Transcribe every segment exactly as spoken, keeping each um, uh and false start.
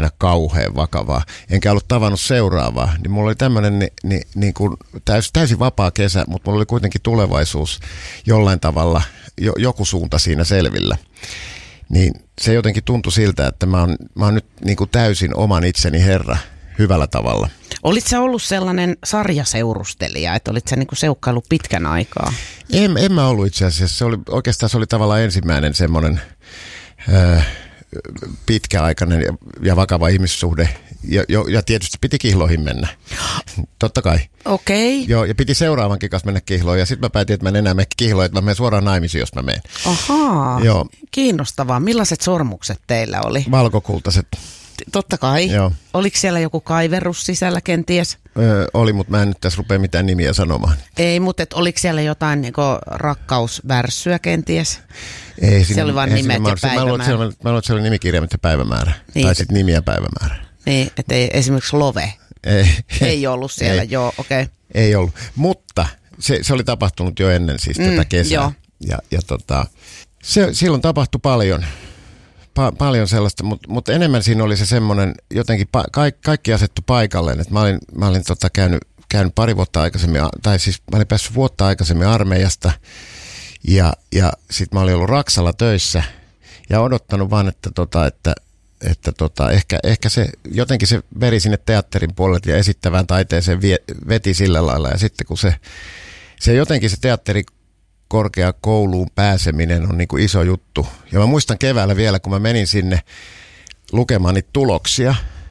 ikinä kauhean vakavaa, enkä ollut tavannut seuraavaa, niin mulla oli tämmöinen ni, ni, niin kuin täys, täysin vapaa kesä, mutta mulla oli kuitenkin tulevaisuus jollain tavalla, jo, joku suunta siinä selvillä. Niin se jotenkin tuntui siltä, että mä oon, mä oon nyt niin kuin täysin oman itseni herra hyvällä tavalla. Olit sä ollut sellainen sarjaseurustelija, että olit sä niin kuin seukkailu pitkän aikaa? En, en mä ollut itse asiassa. Se oli, oikeastaan se oli tavallaan ensimmäinen semmoinen äh, pitkäaikainen ja, ja vakava ihmissuhde. Ja, jo, ja tietysti piti kihloihin mennä. Totta kai. Okei. Okay. Joo, ja piti seuraavankin kanssa mennä kihloihin. Ja sitten mä päätin, että mä en enää mene kihloihin, että mä menen suoraan naimisiin, jos mä menen. Ahaa, joo. Kiinnostavaa. Millaiset sormukset teillä oli? Valkokultaiset. Totta kai. Joo. Oliko siellä joku kaiverus sisällä kenties? Öö, oli, mutta mä en nyt tässä rupea mitään nimiä sanomaan. Ei, mutta et, oliko siellä jotain niinku rakkausvärssyä kenties? Ei, se oli vain nimet ja päivämäärä. Mä luulen, että siellä oli nimikirjaimet ja päivämäärä. Niin. Tai sitten nimi ja päivämäärä. Niin, että ei esimerkiksi Love. Ei, ei ollut siellä, ei, joo, okei. Okay. Ei ollut, mutta se, se oli tapahtunut jo ennen siis mm, tätä kesää. Joo. Ja, ja tota, se, silloin tapahtui paljon. Pa- paljon sellaista, mutta mut enemmän siinä oli se semmoinen, jotenkin pa- ka- kaikki asettu paikalleen, että mä olin, mä olin tota käynyt, käynyt pari vuotta aikaisemmin, tai siis mä olin päässyt vuotta aikaisemmin armeijasta, ja, ja sit mä olin ollut Raksalla töissä, ja odottanut vaan, että, tota, että, että tota, ehkä, ehkä se, jotenkin se veri sinne teatterin puolelle ja esittävään taiteeseen vie, veti sillä lailla, ja sitten kun se, se jotenkin se teatteri korkeakouluun pääseminen on niin kuin iso juttu. Ja mä muistan keväällä vielä, kun mä menin sinne lukemaan niitä tuloksia.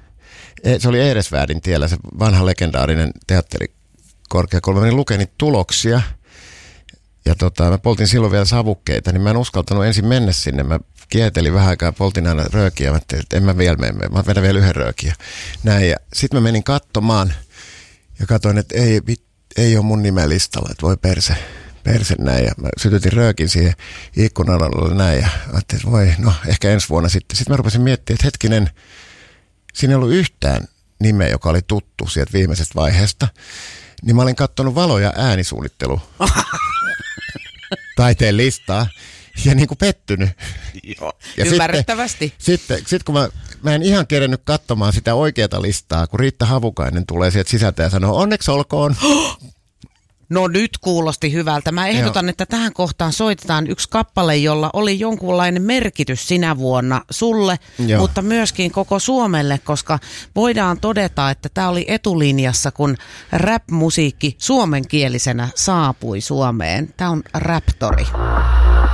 Se oli Eresvärdin tiellä, se vanha legendaarinen teatterikorkeakoulu. Mä menin lukemaan niitä tuloksia. Ja tota, mä poltin silloin vielä savukkeita, niin mä en uskaltanut ensin mennä sinne. Mä kietelin vähän aikaa ja poltin aina röökiä. Mä ajattelin, että en mä vielä mene, mä vedän vielä yhden röökiä. Näin, ja sit mä menin katsomaan ja katsoin, että ei, ei ole mun nimeä listalla, että voi perse. perse näin, ja mä sytytin röökin siihen ikkunan alle näin, ja ajattelin, että voi, no ehkä ensi vuonna sitten. Sitten mä rupesin miettimään, että hetkinen, siinä ei ollut yhtään nimeä, joka oli tuttu sieltä viimeisestä vaiheesta, niin mä olin katsonut valo- ja äänisuunnittelu taiteen listaa, ja niin kuin pettynyt. Joo, ja ymmärrettävästi. Sitten, sitten, sitten kun mä, mä en ihan kerennyt katsomaan sitä oikeata listaa, kun Riitta Havukainen tulee sieltä sisältä ja sanoo, onneksi olkoon. No nyt kuulosti hyvältä. Mä ehdotan, Joo. että tähän kohtaan soitetaan yksi kappale, jolla oli jonkunlainen merkitys sinä vuonna sulle, Joo. mutta myöskin koko Suomelle, koska voidaan todeta, että tämä oli etulinjassa, kun rap-musiikki suomenkielisenä saapui Suomeen. Tämä on Raptori.